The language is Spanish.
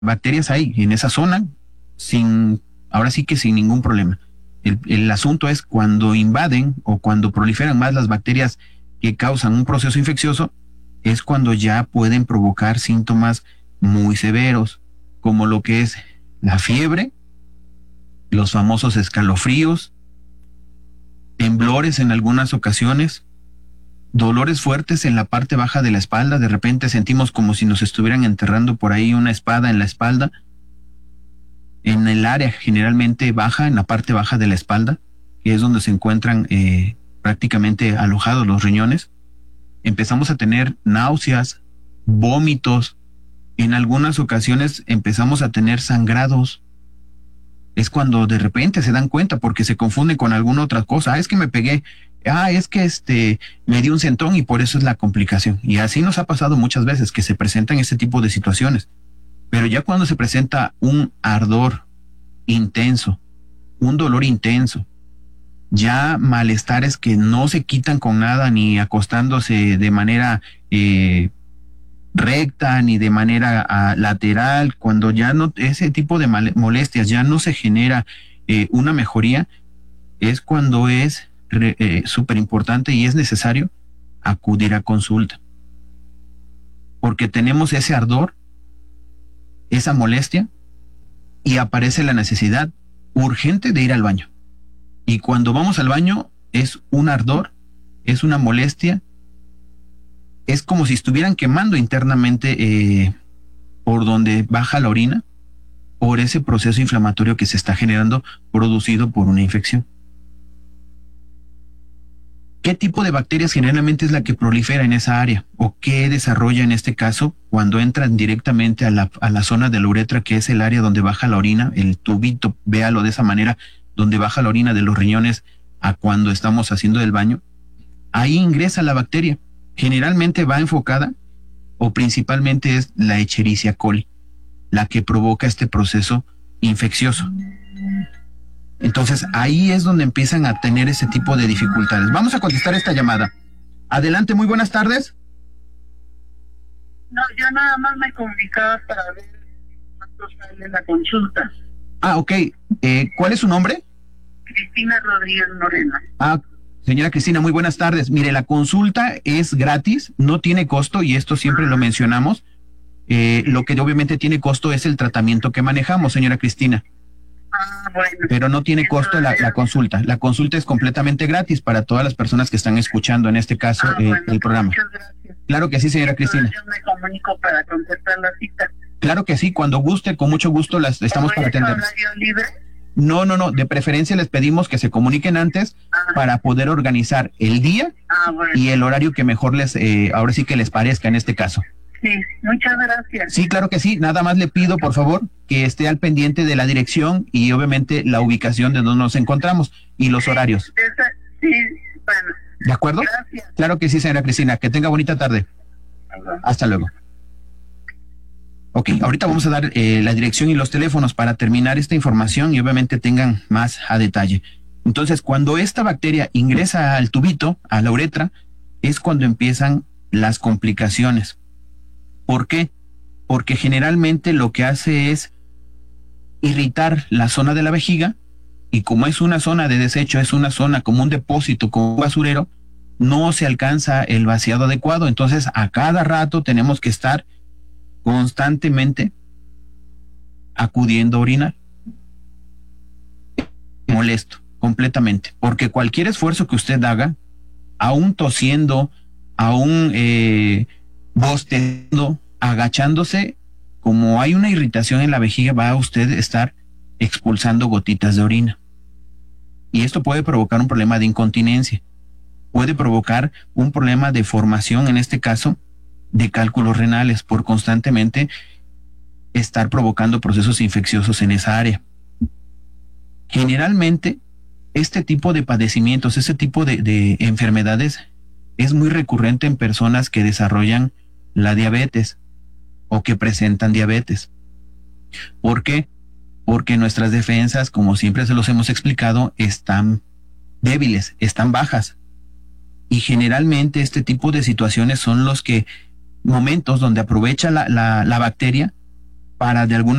bacterias hay en esa zona, ahora sí que sin ningún problema. El asunto es cuando invaden o cuando proliferan más las bacterias que causan un proceso infeccioso, es cuando ya pueden provocar síntomas muy severos, como lo que es la fiebre, los famosos escalofríos, temblores en algunas ocasiones, dolores fuertes en la parte baja de la espalda. De repente sentimos como si nos estuvieran enterrando por ahí una espada en la espalda, en el área generalmente baja, en la parte baja de la espalda, que es donde se encuentran prácticamente alojados los riñones. Empezamos a tener náuseas, vómitos, en algunas ocasiones empezamos a tener sangrados. Es cuando de repente se dan cuenta porque se confunden con alguna otra cosa. Es que me pegué, es que me di un sentón y por eso es la complicación. Y así nos ha pasado muchas veces que se presentan este tipo de situaciones. Pero ya cuando se presenta un ardor intenso, un dolor intenso, ya malestares que no se quitan con nada, ni acostándose de manera recta, ni de manera lateral, cuando ya no, ese tipo de molestias ya no se genera una mejoría, es cuando es súper importante y es necesario acudir a consulta. Porque tenemos ese ardor, esa molestia, y aparece la necesidad urgente de ir al baño. Y cuando vamos al baño es un ardor, es una molestia, es como si estuvieran quemando internamente por donde baja la orina, por ese proceso inflamatorio que se está generando producido por una infección. ¿Qué tipo de bacterias generalmente es la que prolifera en esa área? ¿O qué desarrolla en este caso cuando entran directamente a la zona de la uretra, que es el área donde baja la orina, el tubito, véalo de esa manera, donde baja la orina de los riñones a cuando estamos haciendo el baño? Ahí ingresa la bacteria. Generalmente va enfocada o principalmente es la Escherichia coli, la que provoca este proceso infeccioso. Entonces ahí es donde empiezan a tener ese tipo de dificultades. Vamos a contestar esta llamada. Adelante, muy buenas tardes. No, yo nada más me comunicaba para ver cuánto sale la consulta. Ok. ¿Cuál es su nombre? Cristina Rodríguez Moreno. Señora Cristina, muy buenas tardes. Mire, la consulta es gratis, no tiene costo, y esto siempre lo mencionamos. Lo que obviamente tiene costo es el tratamiento que manejamos, señora Cristina. Bueno. Pero no tiene costo la consulta. La consulta es completamente gratis para todas las personas que están escuchando, en este caso, el programa. Muchas gracias. Claro que sí, señora Cristina. Yo me comunico para contestar la cita. Claro que sí, cuando guste, con mucho gusto las estamos para atender. ¿Horario libre? No, de preferencia les pedimos que se comuniquen antes para poder organizar el día y el horario que mejor ahora sí que les parezca en este caso. Sí, muchas gracias. Sí, claro que sí. Nada más le pido, por favor, que esté al pendiente de la dirección y obviamente la ubicación de donde nos encontramos y los horarios. Sí, bueno. ¿De acuerdo? Gracias. Claro que sí, señora Cristina. Que tenga bonita tarde. Hasta luego. Ok, ahorita vamos a dar la dirección y los teléfonos para terminar esta información y obviamente tengan más a detalle. Entonces, cuando esta bacteria ingresa al tubito, a la uretra, es cuando empiezan las complicaciones. ¿Por qué? Porque generalmente lo que hace es irritar la zona de la vejiga, y como es una zona de desecho, es una zona como un depósito, como un basurero, no se alcanza el vaciado adecuado. Entonces, a cada rato tenemos que estar constantemente acudiendo a orinar. Molesto completamente, porque cualquier esfuerzo que usted haga, aún tosiendo, aún bostezando, agachándose, como hay una irritación en la vejiga, va a usted estar expulsando gotitas de orina. Y esto puede provocar un problema de incontinencia, puede provocar un problema de formación, en este caso, de cálculos renales, por constantemente estar provocando procesos infecciosos en esa área. Generalmente, este tipo de padecimientos, este tipo de enfermedades es muy recurrente en personas que desarrollan la diabetes o que presentan diabetes. ¿Por qué? Porque nuestras defensas, como siempre se los hemos explicado, están débiles, están bajas. Y generalmente este tipo de situaciones son los momentos donde aprovecha la bacteria para de alguna